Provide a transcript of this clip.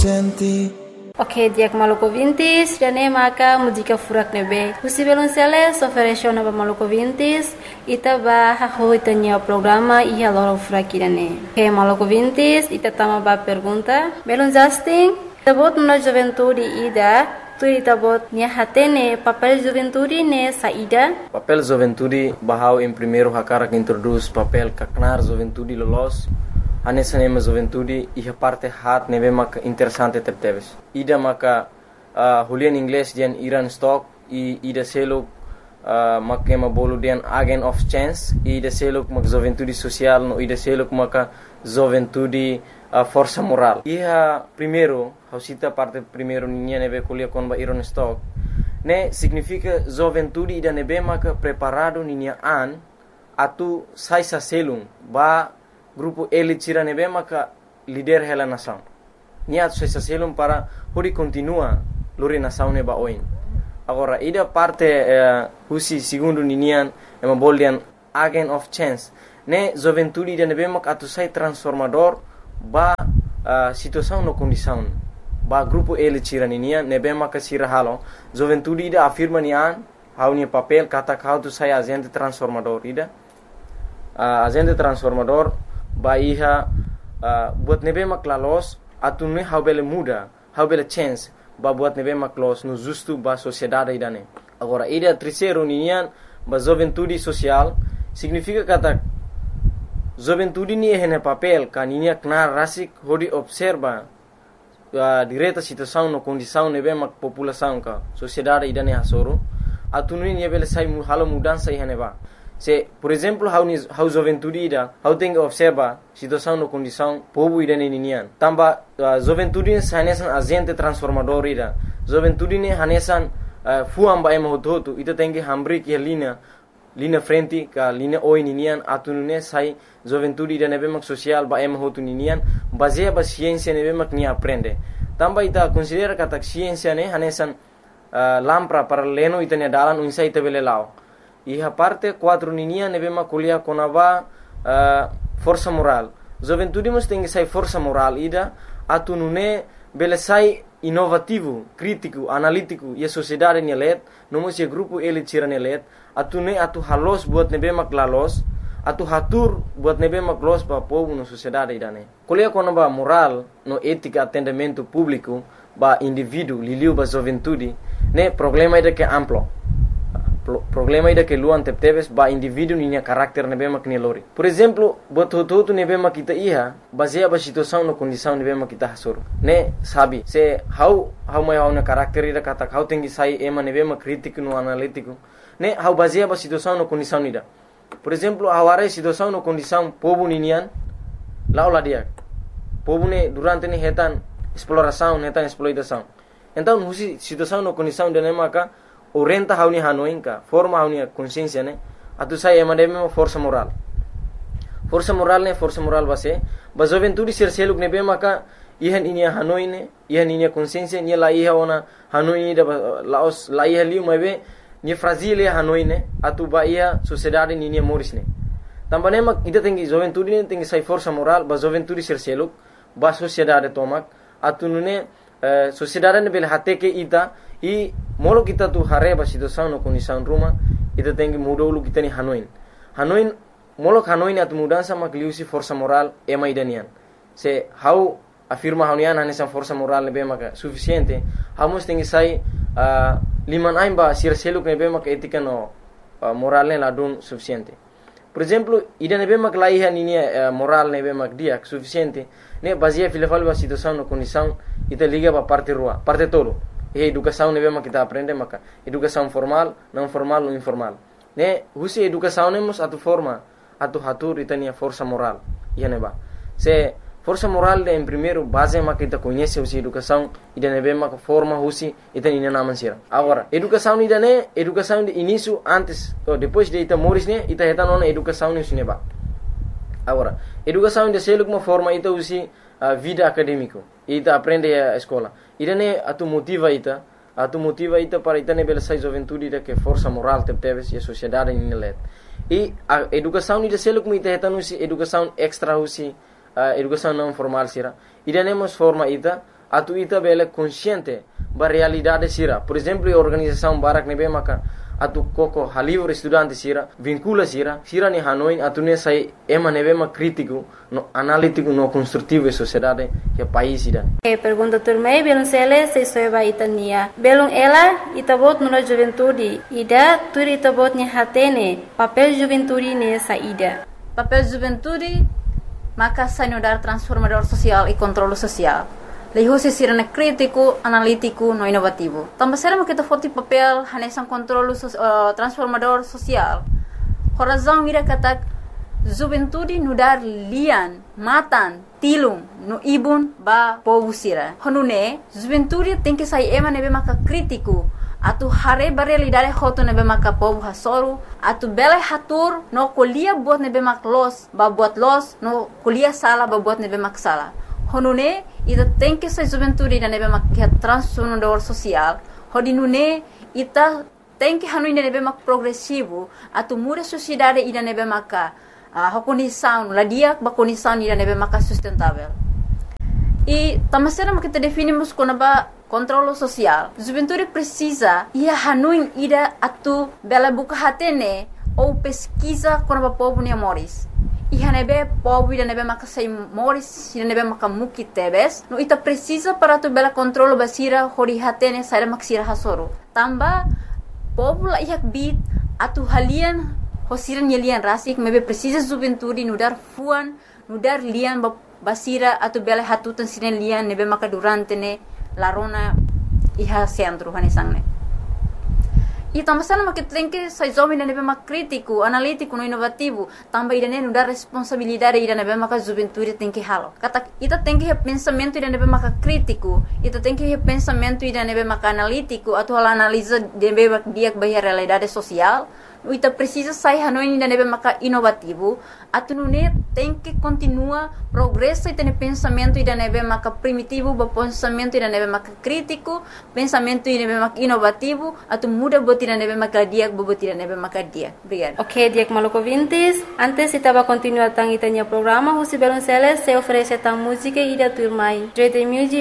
suficiente. Ok, diak maluco vintis, jane maka mudika furak nebe. Husi belum sele, soferesho naba maluco vintis, ita ba haho itanya programa iya loro furak irane. Ok, maluco vintis, ita tama ba pergunta. Belum Justin, tabot na juventude ida, tu tabot nia hatene papel juventude ne saída. Papel juventude bahau em primeiro hakara que introduz papel kaknar juventude lolos. Anessa nema juventude e a parte hat neve maka interessante tepteves. Ida maka hulian inglês dian Iran stock e ida seluk maka ema bolu dian agent of chance e ida seluk maka juventude social no ida seluk maka juventude força moral. Iha primeiro, hausita parte primeiro ninha neve kulia kon ba Iran stock. Ne significa juventude ida neve maka preparado ninha an atu sai sa selung ba grupo elite tira nebe maka líder hela nação. Niat sesa selum para hori continua lori nação neba oin. Agora ida parte husi segundo ninian ema boldian agent of chance. Ne juventude ida nebe maka atu sai transformador ba situação no condição. Ba grupo elite tira ninian nebe maka sira halo. Juventude ida afirma nian hau ni papel kata kau tu sai agente transformador ida. Agente transformador ba iha buat nebe maklalos atune how bele muda how bele chance ba buat nebe maklos no justo ba sociedade idane. Agora ida terceiro ninian ba juventude social significa kata juventude ni hene papel kaninia knar rasik hodi observa direta situação no condição nebe mak população ka sociedade idane hasoro atune ni bele sai halo mudança ihane ba. Se, por exemplo, how juventude ida, how tem que observa situação no condição povo ida ninian. Tamba juventude hanesan agente transformador ida. Juventude ne hanesan fuam ba ema hotu ita tem que hambri que linha frente ka linha oi ninian atunune sai juventude ida nebe mak social ba ema hotu ninian baseia ba ciência nebe mak ni aprende. Tamba ita considera kata ciência ne hanesan lampra para leno ita ne dalan unsa ita bele lao. E a parte 4 ninia neve makulia konava força moral. Juventude mas tem que sai força moral ida atunune bele sai inovativo, crítico, analítico e a sociedade nelet, nomo se grupo ele tira nelet, atune atu halos buat nebe maklalos, atu hatur buat nebe maklos ba povo no sociedade idane. Kulia konava moral no ética atendimento público ba indivíduo liliu ba juventude, ne problema ida que amplo. Problema ida que luan tepteves ba indivíduo ninya karakter nebe mak lori. Por exemplo, buat hotu nebe mak kita iha baseia ba situação no condição nebe mak kita hasur. Ne sabi se how mai how na karakter ida kata how tengi sai ema nebe mak crítico no analítico. Ne how baseia ba situação no condição ida. Por exemplo, aware situação no condição povo ninian laula dia. Povo ne durante ne hetan exploração, hetan exploitação. Então, husi situação no condição de maka orienta hauni hanoinka forma hauni consciência ne atu sai emademe força moral ne força moral base ba juventude ser seluk ne be maka ihan inia hanoine ihan inia consciência ni la iha ona hanoi da laos la iha liu mebe ni fragile hanoine atu ba ia sociedade ni ni moris ne tambane mak ida tengi juventude ne tengi sai força moral ba juventude ser seluk ba sociedade tomak atu nune sociedade ne bel hate ke ita e molo kita tu hareba situação no condição ruma ita tem que mudar o kita ni Hanoin molo Hanoin atu mudança mak liusi força moral ema idanian se how afirma haunian hanesa força moral nebe maka suficiente hamos tem que sai liman aimba sir seluk nebe maka etika no moral ne ladun suficiente. Por exemplo, ida nebe mak laiha nini moral nebe mak dia suficiente ne baseia filefal ba situação no condição ita liga ba parte rua parte todo. E educação nebe mak kita aprende maka educação formal, não formal ou informal. Ne husi educação nemos atu forma atu hatur itania força moral. Ia neba. Se força moral em primeiro base mak kita conhece husi educação ida nebe mak forma husi itania naman sira. Agora, educação ida ne educação de início antes ou depois de ita moris ne ita heta nona educação ne neba. Agora, educação de seluk uma forma ita husi vida acadêmico. Ita aprende a escola. Ida ne atu motiva ita para ita ne bela sai juventude ida que força moral teves e a sociedade ni let. E a educação ida seluk mu ita heta nusi educação extra husi educação não formal sira. Ida ne mos forma ita atu ita bele consciente ba realidade sira. Por exemplo, a organização Barak nebe maka atu koko halivre estudante sira vincula sira ni Hanoi atu ne sai ema nebe ma crítico no analítico no construtivo e sociedade que país ida. Pergunta turmei belum sele se soeba itania belum ela itabot nuna juventude ida turi itabot ni hatene papel juventude ne saída. Papel juventude maka sanudar transformador social e controle social. Leho se sirene crítico, analítico, no inovativo. Também será que foti papel hanesan controle transformador social. Horazão ira katak juventude nudar lian, matan, tilung, no ibun ba povo sira. Honune, juventude tem que sair ema nebe maka crítico. Atu hare ba realidade hoto nebe maka povo hasoru. Atu bele hatur no kuliah buat nebe mak los, ba buat los, no kuliah sala ba buat nebe mak sala. Honune, ita tem que ser juventude ida nebe mak transformador social. Hodinune, ita tem que hanu ida nebe mak progressivo. Atu muda sociedade ida nebe maka condição, ladiak ba condição ida nebe maka sustentável. E tamasera mak kita definimos como ba controle social. Juventude precisa ia hanu ida atu bela buka hatene ou pesquisa como ba povo ni amores. Iha nebe povo ida nebe maka sei moris ida nebe maka muki tebes no ita precisa para tu bela controle basira hori hatene saira maksira hasoro tamba povo la ihak bit atu halian hosiran yelian rasik mebe precisa juventude nudar fuan nudar lian basira atu bela hatutan sinen lian nebe maka durante ne larona iha centro hanesangne. E tamasana maket lenke sai zomi na nebe mak crítico, analítico, no inovativo, tamba ida ne nudar responsabilidade ida nebe mak juventude tem que halo. Kata ita tem que pensamento ida nebe mak crítico, ita tem que pensamento ida nebe mak analítico, atu hala analisa nebe mak dia bahia realidade social. Ita precisa sai hanoi ida nebe mak inovativo, atu nune tem que continua progresso ita ne pensamento ida nebe mak primitivo, ba pensamento ida nebe mak crítico, pensamento ida nebe mak inovativo, atu muda bot ida nebe mak dia, bot ida nebe mak dia. Obrigada. Ok, Diak Maluco Vintes. Antes estava continuando itanya programa, José Belonceles se oferece tang música ida turmai. Dread Music